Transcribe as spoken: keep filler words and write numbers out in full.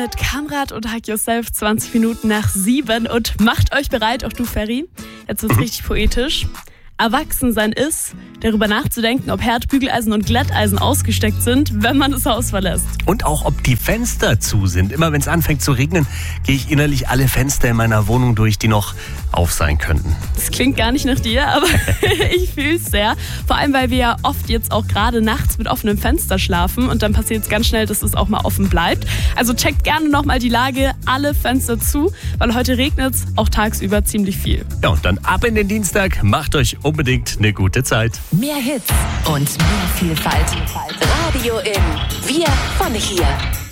mit Kamrat und Hug Yourself, zwanzig Minuten nach sieben. Und macht euch bereit, auch du, Ferry. Jetzt wird's richtig poetisch. Erwachsensein ist, darüber nachzudenken, ob Herd, Bügeleisen und Glätteisen ausgesteckt sind, wenn man das Haus verlässt. Und auch, ob die Fenster zu sind. Immer wenn es anfängt zu regnen, gehe ich innerlich alle Fenster in meiner Wohnung durch, die noch auf sein könnten. Das klingt gar nicht nach dir, aber ich fühle es sehr. Vor allem, weil wir ja oft jetzt auch gerade nachts mit offenem Fenster schlafen und dann passiert es ganz schnell, dass es auch mal offen bleibt. Also checkt gerne nochmal die Lage, alle Fenster zu, weil heute regnet es auch tagsüber ziemlich viel. Ja, und dann ab in den Dienstag, macht euch unbedingt eine gute Zeit. Mehr Hits und mehr Vielfalt. Radio in Wir von hier.